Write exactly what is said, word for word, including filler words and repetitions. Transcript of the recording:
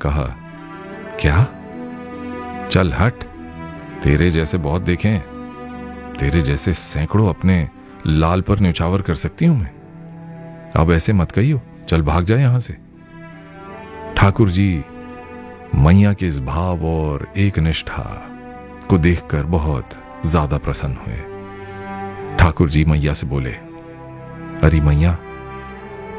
कहा, क्या? चल हट, तेरे जैसे बहुत देखे हैं, तेरे जैसे सैकड़ों अपने लाल पर न्यौछावर कर सकती हूं मैं। अब ऐसे मत कहियो, चल भाग जाए यहां से। ठाकुर जी मैया के इस भाव और एक निष्ठा को देखकर बहुत ज्यादा प्रसन्न हुए। ठाकुर जी मैया से बोले, अरे मैया,